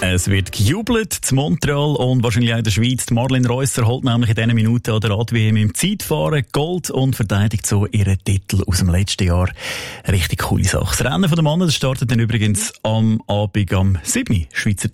Es wird gejubelt zu Montreal und wahrscheinlich auch in der Schweiz. Die Marlene Reusser holt nämlich in diesen Minuten an der Rad-WM im Zeitfahren Gold und verteidigt so ihren Titel aus dem letzten Jahr. Richtig coole Sache. Das Rennen der Männer startet dann übrigens am Abend am 7. Schweizer